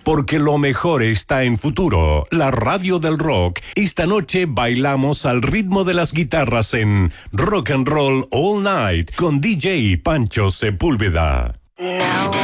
porque lo mejor está en Futuro, la radio del rock. Esta noche bailamos al ritmo de las guitarras en Rock and Roll All Night con DJ Pancho Sepúlveda. Now